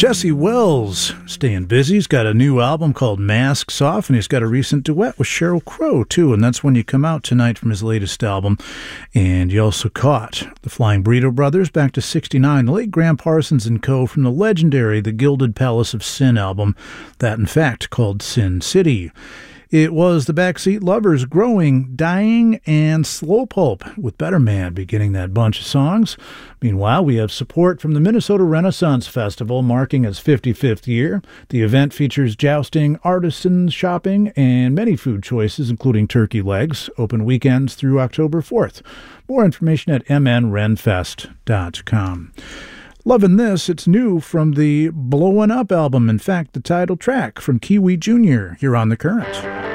Jesse Wells, staying busy. He's got a new album called Masks Off, and he's got a recent duet with Sheryl Crow, too, and that's When You Come Out Tonight from his latest album. And you also caught the Flying Burrito Brothers back to 69, the late Graham Parsons and Co. from the legendary The Gilded Palace of Sin album, that in fact called Sin City. It was the Backseat Lovers, Growing, Dying, and Slow Pulp, with Better Man beginning that bunch of songs. Meanwhile, we have support from the Minnesota Renaissance Festival, marking its 55th year. The event features jousting, artisans, shopping, and many food choices, including turkey legs, open weekends through October 4th. More information at mnrenfest.com. Loving this, it's new from the Blowin' Up album. In fact, the title track from Kiwi Jr. here on The Current.